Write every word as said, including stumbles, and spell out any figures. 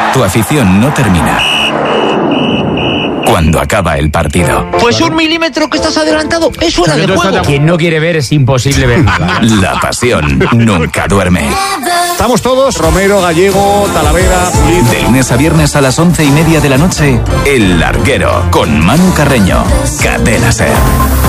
Tu afición no termina cuando acaba el partido. Pues un milímetro que estás adelantado es fuera de juego. Quien no quiere ver es imposible ver nada. La pasión nunca duerme. Estamos todos, Romero, Gallego, Talavera, Pulido. De lunes a viernes a las once y media de la noche, El Larguero con Manu Carreño. Cadena SER.